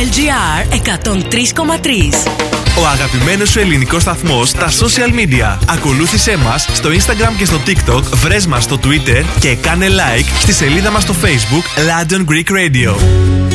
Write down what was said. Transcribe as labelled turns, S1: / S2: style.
S1: LGR 103,3.
S2: Ο αγαπημένος σου ελληνικός σταθμός στα social media. Ακολούθησέ μας στο Instagram και στο TikTok, βρες μας στο Twitter και κάνε like στη σελίδα μας στο Facebook London Greek Radio.